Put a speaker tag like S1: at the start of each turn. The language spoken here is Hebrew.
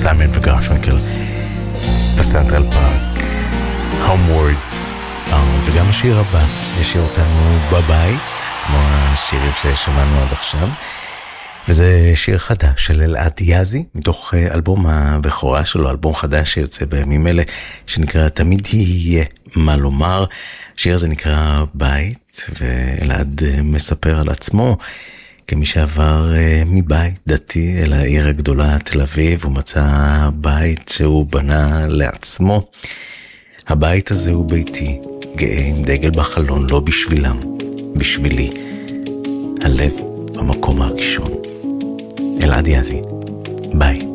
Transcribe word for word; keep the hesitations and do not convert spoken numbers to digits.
S1: סיימון וגרפונקל בסנטרל פארק, Homeward. וגם השיר הבא ישאיר אותנו בבית, כמו השירים ששמענו עד עכשיו, וזה שיר חדש של אלעד יזי, מתוך אלבום הבכורה שלו, אלבום חדש שיוצא בימים אלה, שנקרא תמיד יהיה מה לומר. השיר הזה נקרא בית, ואלעד מספר על עצמו כמי שעבר מבית דתי אל העיר הגדולה תל אביב, הוא מצא בית שהוא בנה לעצמו. הבית הזה הוא ביתי, גאה עם דגל בחלון, לא בשבילם, בשבילי. הלב במקום הראשון. אלעד יזי, בית.